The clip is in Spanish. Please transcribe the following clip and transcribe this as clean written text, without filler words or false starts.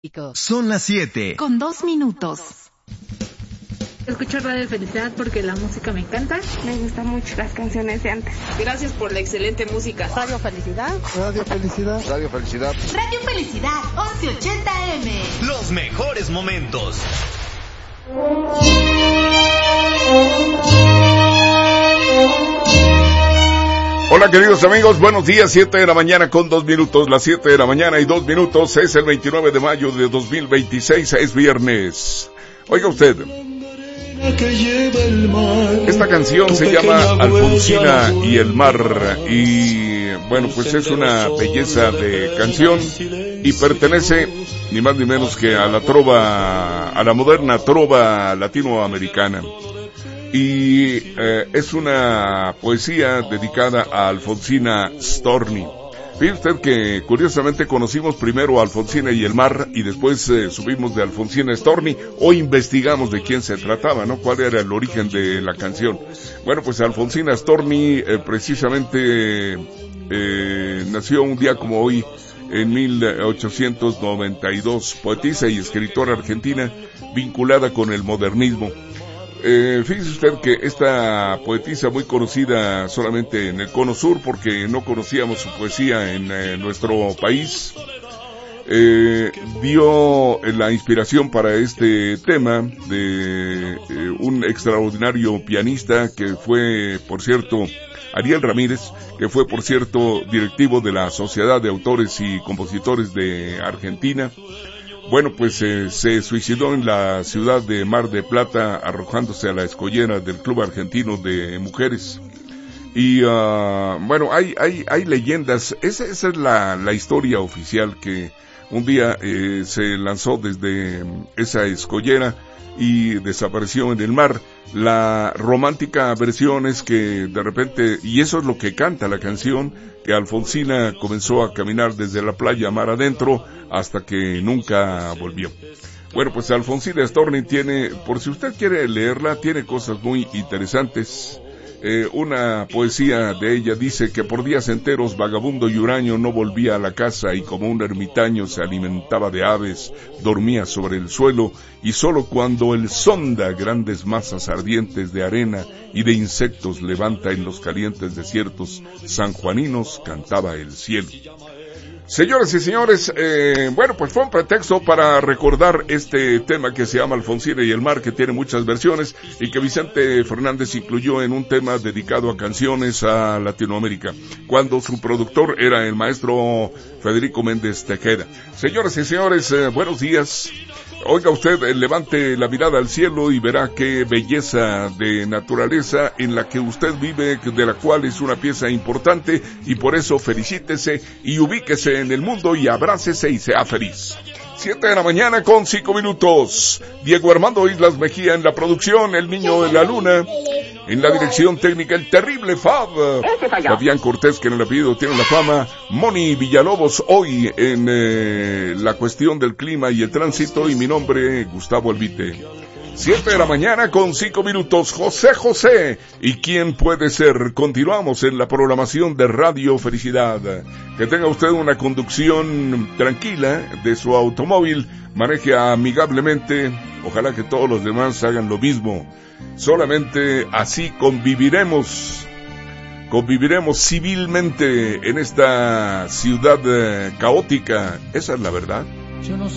Son las 7. Con 2 minutos. Escucho Radio Felicidad porque la música me encanta. Me gustan mucho las canciones de antes. Gracias por la excelente música. Radio Felicidad. Radio Felicidad. Radio Felicidad. Radio Felicidad 1180M. Los mejores momentos. Hola queridos amigos, buenos días, 7 de la mañana con 2 minutos, las 7 de la mañana y 2 minutos, es el 29 de mayo de 2026, es viernes. Oiga usted, esta canción se llama Alfonsina y el mar, y bueno, pues es una belleza de canción y pertenece ni más ni menos que a la trova, a la moderna trova latinoamericana. Y es una poesía dedicada a Alfonsina Storni. Fíjate usted que curiosamente conocimos primero a Alfonsina y el mar y después subimos de Alfonsina Storni o investigamos de quién se trataba, ¿no? ¿Cuál era el origen de la canción? Bueno, pues Alfonsina Storni precisamente nació un día como hoy en 1892, poetisa y escritora argentina vinculada con el modernismo. Fíjese usted que esta poetisa muy conocida solamente en el cono sur porque no conocíamos su poesía en nuestro país, dio la inspiración para este tema de un extraordinario pianista que fue, por cierto, Ariel Ramírez, que fue, por cierto, directivo de la Sociedad de Autores y Compositores de Argentina. Bueno, pues se suicidó en la ciudad de Mar del Plata arrojándose a la escollera del Club Argentino de Mujeres. Y bueno, hay leyendas, esa es la historia oficial, que un día se lanzó desde esa escollera y desapareció en el mar. La romántica versión es que de repente, y eso es lo que canta la canción, que Alfonsina comenzó a caminar desde la playa mar adentro hasta que nunca volvió. Bueno, pues Alfonsina Storni tiene, por si usted quiere leerla, tiene cosas muy interesantes. Una poesía de ella dice que por días enteros vagabundo y huraño no volvía a la casa y como un ermitaño se alimentaba de aves, dormía sobre el suelo y solo cuando el sonda grandes masas ardientes de arena y de insectos levanta en los calientes desiertos sanjuaninos cantaba el cielo. Señoras y señores, bueno, pues fue un pretexto para recordar este tema que se llama Alfonsina y el mar, que tiene muchas versiones y que Vicente Fernández incluyó en un tema dedicado a canciones a Latinoamérica, cuando su productor era el maestro Federico Méndez Tejeda. Señoras y señores, buenos días. Oiga usted, levante la mirada al cielo y verá qué belleza de naturaleza en la que usted vive, de la cual es una pieza importante, y por eso felicítese y ubíquese en el mundo y abrácese y sea feliz. 7 de la mañana con 5 minutos. Diego Armando Islas Mejía en la producción, el niño de la luna. En la dirección técnica, el terrible Fab. Fabián Cortés, que en el apellido tiene la fama. Moni Villalobos, hoy en la cuestión del clima y el tránsito. Y mi nombre, Gustavo Albite. 7 de la mañana con 5 minutos. José José. ¿Y quién puede ser? Continuamos en la programación de Radio Felicidad. Que tenga usted una conducción tranquila de su automóvil. Maneje amigablemente. Ojalá que todos los demás hagan lo mismo. Solamente así conviviremos civilmente en esta ciudad caótica. Esa es la verdad. Yo no